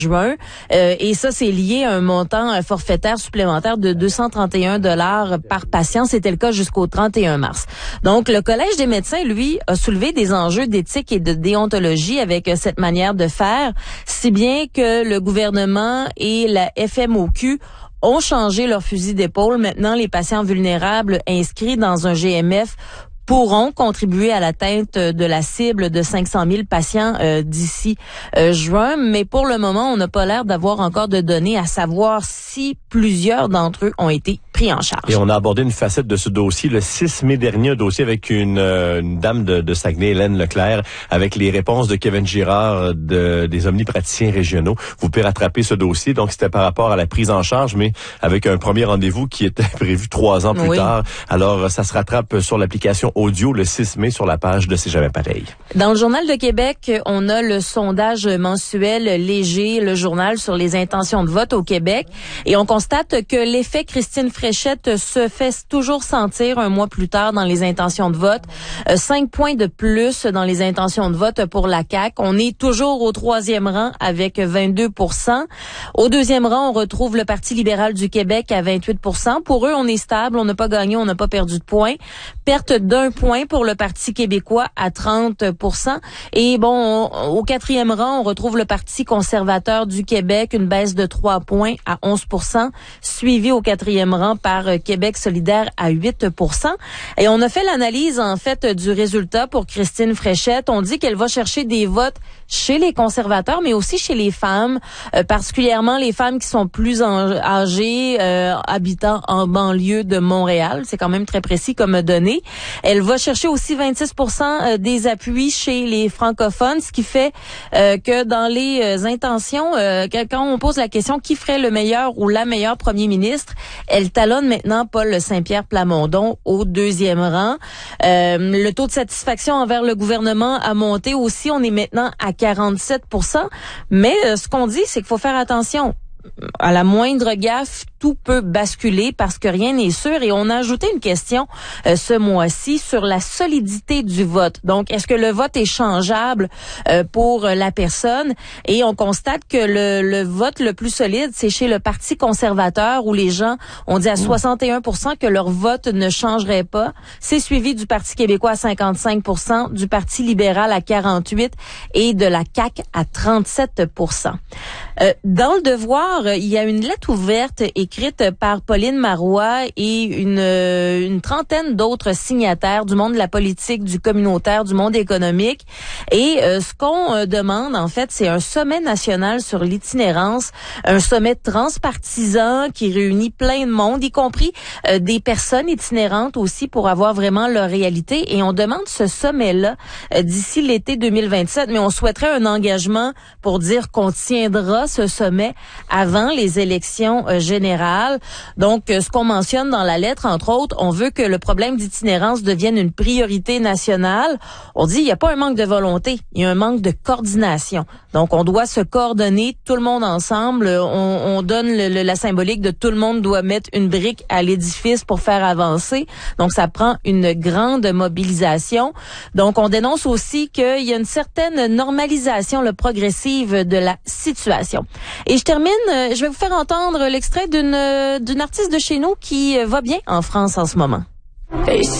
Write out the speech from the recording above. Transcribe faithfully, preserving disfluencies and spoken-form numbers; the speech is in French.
juin. Euh, et ça, c'est lié à un montant euh, forfaitaire supplémentaire de deux cent trente et un dollars par patient. C'était le cas jusqu'au trente et un mars. Donc, le Collège des médecins, lui, a soulevé des enjeux d'éthique et de déontologie avec euh, cette manière de faire, si bien que le gouvernement et la F M O Q ont changé leur fusil d'épaule. Maintenant, les patients vulnérables inscrits dans un G M F pourront contribuer à l'atteinte de la cible de cinq cent mille patients euh, d'ici euh, juin. Mais pour le moment, on n'a pas l'air d'avoir encore de données à savoir si plusieurs d'entre eux ont été pris en charge. Et on a abordé une facette de ce dossier le six mai dernier, un dossier avec une, euh, une dame de, de Saguenay, Hélène Leclerc, avec les réponses de Kevin Girard de, des omnipraticiens régionaux. Vous pouvez rattraper ce dossier. Donc, c'était par rapport à la prise en charge, mais avec un premier rendez-vous qui était prévu trois ans plus oui. tard. Alors, ça se rattrape sur l'application audio le six mai sur la page de C'est jamais pareil. Dans le Journal de Québec, on a le sondage mensuel léger, le journal sur les intentions de vote au Québec. Et on constate que l'effet Christine Fréchette se fait toujours sentir un mois plus tard dans les intentions de vote. Euh, cinq points de plus dans les intentions de vote pour la C A Q. On est toujours au troisième rang avec vingt-deux pour cent. Au deuxième rang, on retrouve le Parti libéral du Québec à vingt-huit pour cent. Pour eux, on est stable, on n'a pas gagné, on n'a pas perdu de points. Perte d'un point pour le Parti québécois à trente pour cent. Et bon, on, au quatrième rang, on retrouve le Parti conservateur du Québec, une baisse de trois points à onze pour cent, suivi au quatrième rang par Québec solidaire à huit pour cent. Et on a fait l'analyse, en fait, du résultat pour Christine Fréchette. On dit qu'elle va chercher des votes chez les conservateurs, mais aussi chez les femmes, euh, particulièrement les femmes qui sont plus en, âgées, euh, habitant en banlieue de Montréal. C'est quand même très précis comme données. Elle va chercher aussi vingt-six pour cent des appuis chez les francophones, ce qui fait euh, que dans les euh, intentions, euh, quand on pose la question qui ferait le meilleur ou la meilleure premier ministre, elle talonne maintenant Paul Saint-Pierre Plamondon au deuxième rang. Euh, le taux de satisfaction envers le gouvernement a monté aussi. On est maintenant à quarante-sept pour cent. Mais euh, ce qu'on dit, c'est qu'il faut faire attention. À la moindre gaffe, tout peut basculer parce que rien n'est sûr. Et on a ajouté une question euh, ce mois-ci sur la solidité du vote. Donc, est-ce que le vote est changeable euh, pour la personne? Et on constate que le, le vote le plus solide, c'est chez le Parti conservateur où les gens ont dit à soixante et un pour cent que leur vote ne changerait pas. C'est suivi du Parti québécois à cinquante-cinq pour cent, du Parti libéral à quarante-huit pour cent et de la C A Q à trente-sept pour cent. Euh, dans le Devoir, il y a une lettre ouverte écrite par Pauline Marois et une, une trentaine d'autres signataires du monde de la politique, du communautaire, du monde économique. Et euh, ce qu'on euh, demande, en fait, c'est un sommet national sur l'itinérance, un sommet transpartisan qui réunit plein de monde, y compris euh, des personnes itinérantes aussi pour avoir vraiment leur réalité. Et on demande ce sommet-là euh, d'ici l'été deux mille vingt-sept, mais on souhaiterait un engagement pour dire qu'on tiendra ce sommet avant les élections euh, générales. Donc, euh, ce qu'on mentionne dans la lettre, entre autres, on veut que le problème d'itinérance devienne une priorité nationale. On dit, il n'y a pas un manque de volonté, il y a un manque de coordination. Donc, on doit se coordonner, tout le monde ensemble. On, on donne le, le, la symbolique de tout le monde doit mettre une brique à l'édifice pour faire avancer. Donc, ça prend une grande mobilisation. Donc, on dénonce aussi qu'il y a une certaine normalisation le progressive de la situation. Et je termine, je vais vous faire entendre l'extrait d'une d'une artiste de chez nous qui va bien en France en ce moment. Et